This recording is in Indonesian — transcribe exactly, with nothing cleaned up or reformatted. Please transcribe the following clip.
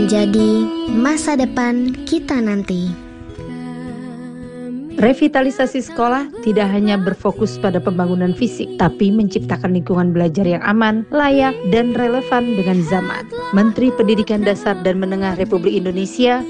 menjadi masa depan kita nanti. Revitalisasi sekolah tidak hanya berfokus pada pembangunan fisik, tapi menciptakan lingkungan belajar yang aman, layak, dan relevan dengan zaman. Menteri Pendidikan Dasar dan Menengah Republik Indonesia